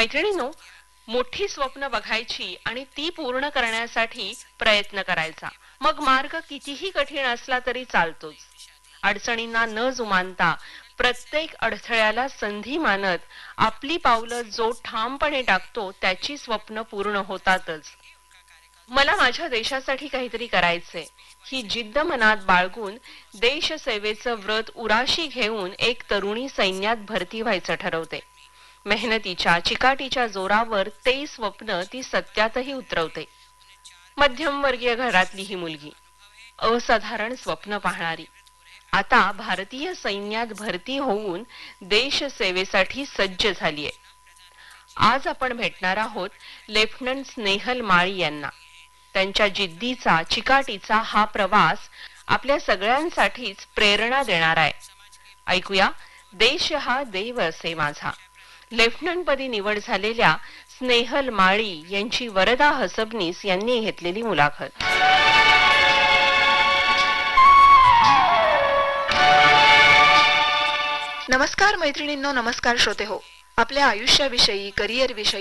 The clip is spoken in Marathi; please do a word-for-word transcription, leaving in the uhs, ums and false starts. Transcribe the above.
मैत्रिणींनो, मोठी स्वप्न बघायची आणि ती पूर्ण करण्यासाठी प्रयत्न करायचा. मग मार्ग कितीही कठीण असला तरी चालतोच. अडचणींना न जुमानता प्रत्येक अडथळ्याला संधी मानत आपली पावलं जो ठामपणे टाकतो त्याची स्वप्न पूर्ण होतातच. मला माझ्या देशासाठी काहीतरी करायचंय ही जिद्द मनात बाळगून देशसेवेचं व्रत उराशी घेऊन एक तरुणी सैन्यात भरती व्हायचं ठरवते. मेहनतीच्या चिकाटीच्या जोरावर ते स्वप्न ती सत्यातही उतरवते. मध्यमवर्गीय घरातली ही मुलगी, असाधारण स्वप्न पाहणारी, आता भारतीय सैन्यात भरती होऊन देशसेवेसाठी सज्ज झालीये. आज आपण भेटणार आहोत लेफ्टनंट स्नेहल माळी यांना. त्यांच्या जिद्दीचा चिकाटीचा हा प्रवास आपल्या सगळ्यांसाठीच प्रेरणा देणार आहे. ऐकूया, देश हा देव असे माझा. लेफ्टनंट पदी निवड झालेल्या स्नेहल माळी यांची वरदा हसबनीस यांनी घेतलेली मुलाखत. नमस्कार मैत्रिणींनो, नमस्कार श्रोते हो. आपल्या आयुष्याविषयी, करिअर विषयी